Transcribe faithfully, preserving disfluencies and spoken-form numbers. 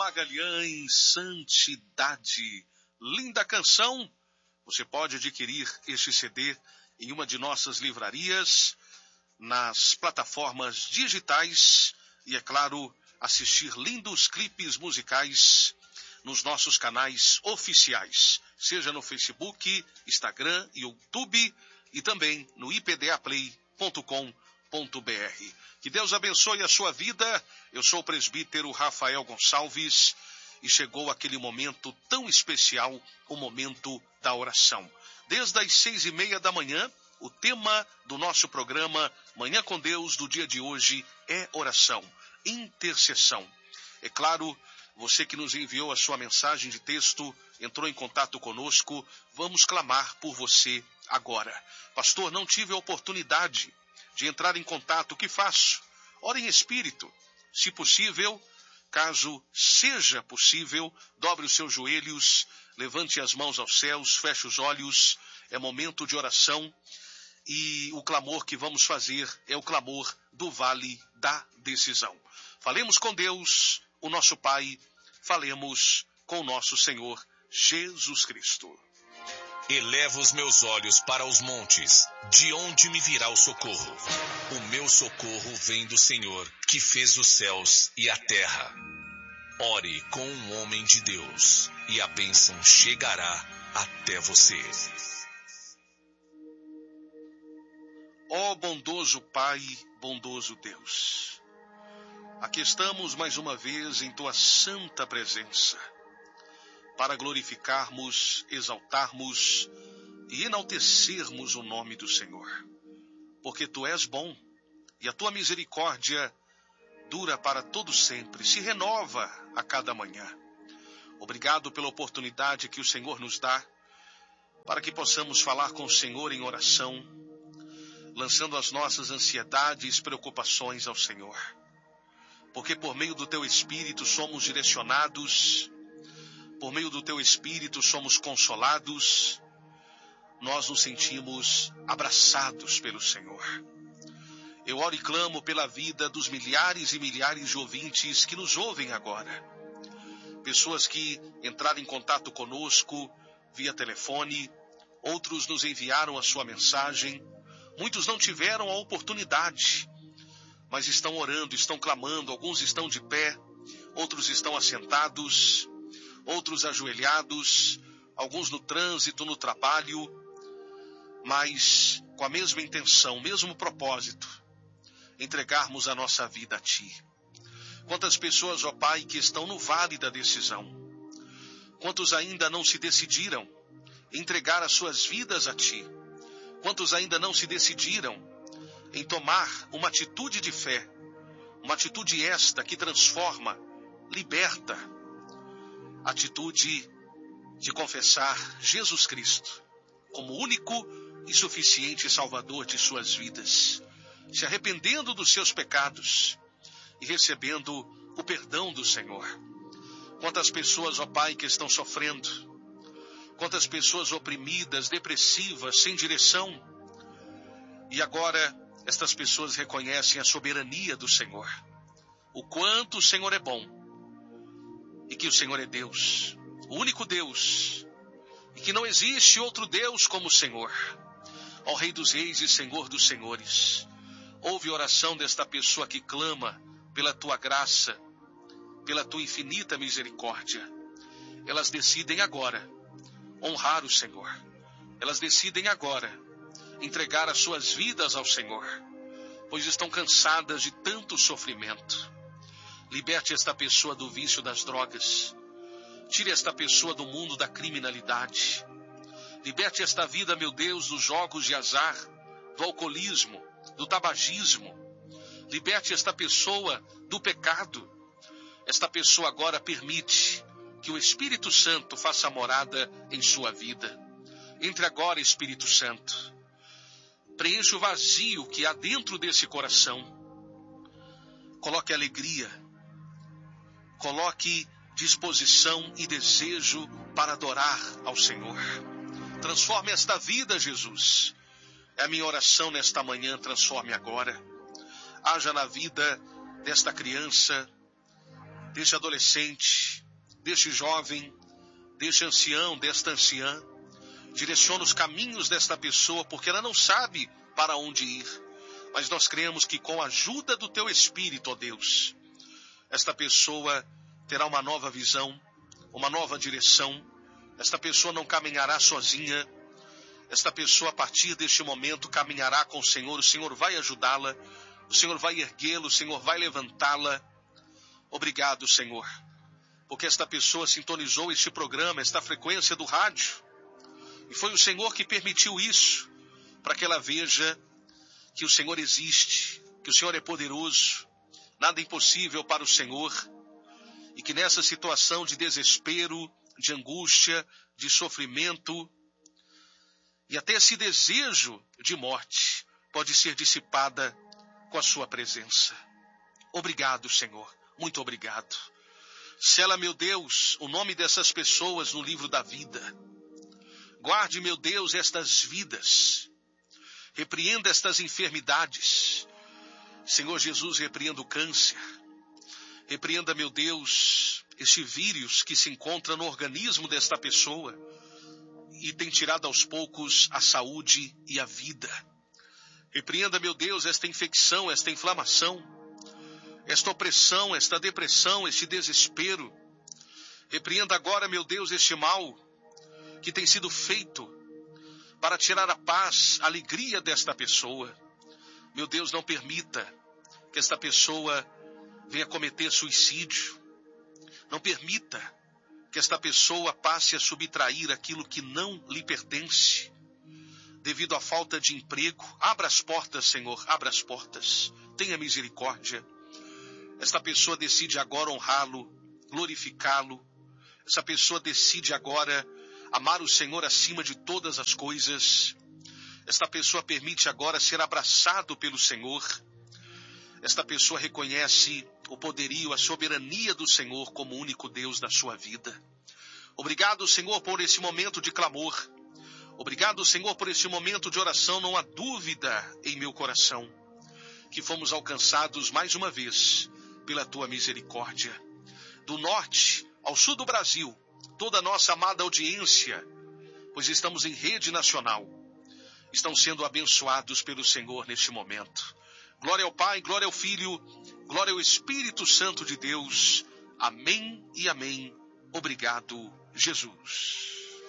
Magalhães, Santidade. Linda canção. Você pode adquirir este C D em uma de nossas livrarias, nas plataformas digitais e, é claro, assistir lindos clipes musicais nos nossos canais oficiais, seja no Facebook, Instagram, YouTube e também no i p d a play ponto com ponto b r. Que Deus abençoe a sua vida. Eu sou o presbítero Rafael Gonçalves e chegou aquele momento tão especial, o momento da oração. Desde as seis e meia da manhã, o tema do nosso programa Manhã com Deus do dia de hoje é oração, intercessão. É claro, você que nos enviou a sua mensagem de texto, entrou em contato conosco, vamos clamar por você agora. Pastor, não tive a oportunidade de entrar em contato, o que faço? Ore em espírito. Se possível, caso seja possível, dobre os seus joelhos, levante as mãos aos céus, feche os olhos, é momento de oração e o clamor que vamos fazer é o clamor do vale da decisão. Falemos com Deus, o nosso Pai, falemos com o nosso Senhor Jesus Cristo. Elevo os meus olhos para os montes, de onde me virá o socorro? O meu socorro vem do Senhor, que fez os céus e a terra. Ore com um homem de Deus, e a bênção chegará até você. Ó bondoso Pai, bondoso Deus, aqui estamos mais uma vez em Tua santa presença, para glorificarmos, exaltarmos e enaltecermos o nome do Senhor. Porque Tu és bom e a Tua misericórdia dura para todo sempre, se renova a cada manhã. Obrigado pela oportunidade que o Senhor nos dá para que possamos falar com o Senhor em oração, lançando as nossas ansiedades e preocupações ao Senhor. Porque por meio do Teu Espírito somos direcionados, por meio do Teu Espírito somos consolados, nós nos sentimos abraçados pelo Senhor. Eu oro e clamo pela vida dos milhares e milhares de ouvintes que nos ouvem agora. Pessoas que entraram em contato conosco via telefone, outros nos enviaram a sua mensagem, muitos não tiveram a oportunidade, mas estão orando, estão clamando, alguns estão de pé, outros estão assentados, outros ajoelhados, alguns no trânsito, no trabalho, mas com a mesma intenção, o mesmo propósito, entregarmos a nossa vida a Ti. Quantas pessoas, ó Pai, que estão no vale da decisão, quantos ainda não se decidiram entregar as suas vidas a Ti, quantos ainda não se decidiram em tomar uma atitude de fé, uma atitude esta que transforma, liberta, atitude de confessar Jesus Cristo como único e suficiente Salvador de suas vidas, se arrependendo dos seus pecados e recebendo o perdão do Senhor. Quantas pessoas, ó Pai, que estão sofrendo, quantas pessoas oprimidas, depressivas, sem direção, e agora estas pessoas reconhecem a soberania do Senhor, o quanto o Senhor é bom, e que o Senhor é Deus, o único Deus, e que não existe outro Deus como o Senhor. Ó Rei dos Reis e Senhor dos Senhores, ouve a oração desta pessoa que clama pela Tua graça, pela Tua infinita misericórdia. Elas decidem agora honrar o Senhor. Elas decidem agora entregar as suas vidas ao Senhor, pois estão cansadas de tanto sofrimento. Liberte esta pessoa do vício das drogas. Tire esta pessoa do mundo da criminalidade. Liberte esta vida, meu Deus, dos jogos de azar, do alcoolismo, do tabagismo. Liberte esta pessoa do pecado. Esta pessoa agora permite que o Espírito Santo faça morada em sua vida. Entre agora, Espírito Santo. Preencha o vazio que há dentro desse coração. Coloque alegria. Coloque disposição e desejo para adorar ao Senhor. Transforme esta vida, Jesus. É a minha oração nesta manhã, transforme agora. Haja na vida desta criança deste adolescente, deste jovem, deste ancião, desta anciã. Direciona os caminhos desta pessoa, porque ela não sabe para onde ir. Mas nós cremos que com a ajuda do Teu Espírito, ó Deus, esta pessoa terá uma nova visão, uma nova direção. Esta pessoa não caminhará sozinha. Esta pessoa, a partir deste momento, caminhará com o Senhor. O Senhor vai ajudá-la. O Senhor vai erguê-la. O Senhor vai levantá-la. Obrigado, Senhor, porque esta pessoa sintonizou este programa, esta frequência do rádio. E foi o Senhor que permitiu isso, para que ela veja que o Senhor existe, que o Senhor é poderoso, nada impossível para o Senhor, e que nessa situação de desespero, de angústia, de sofrimento, e até esse desejo de morte pode ser dissipada com a sua presença. Obrigado, Senhor, muito obrigado. Sela, meu Deus, o nome dessas pessoas no livro da vida. Guarde, meu Deus, estas vidas. Repreenda estas enfermidades. Senhor Jesus, repreenda o câncer. Repreenda, meu Deus, este vírus que se encontra no organismo desta pessoa e tem tirado aos poucos a saúde e a vida. Repreenda, meu Deus, esta infecção, esta inflamação, esta opressão, esta depressão, este desespero. Repreenda agora, meu Deus, este mal que tem sido feito para tirar a paz, a alegria desta pessoa. Meu Deus, não permita que esta pessoa venha cometer suicídio. Não permita que esta pessoa passe a subtrair aquilo que não lhe pertence. Devido à falta de emprego, abra as portas, Senhor, abra as portas. Tenha misericórdia. Esta pessoa decide agora honrá-lo, glorificá-lo. Essa pessoa decide agora amar o Senhor acima de todas as coisas. Esta pessoa permite agora ser abraçado pelo Senhor. Esta pessoa reconhece o poderio, a soberania do Senhor como único Deus da sua vida. Obrigado, Senhor, por esse momento de clamor. Obrigado, Senhor, por esse momento de oração. Não há dúvida em meu coração que fomos alcançados mais uma vez pela tua misericórdia. Do norte ao sul do Brasil, toda a nossa amada audiência, pois estamos em rede nacional, estão sendo abençoados pelo Senhor neste momento. Glória ao Pai, glória ao Filho, glória ao Espírito Santo de Deus. Amém e amém. Obrigado, Jesus.